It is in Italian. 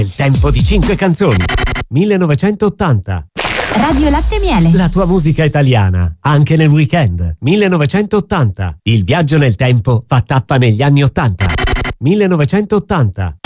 Il tempo di 5 canzoni. 1980. Radio Latte Miele. La tua musica italiana, anche nel weekend. 1980. Il viaggio nel tempo fa tappa negli anni 80. 1980.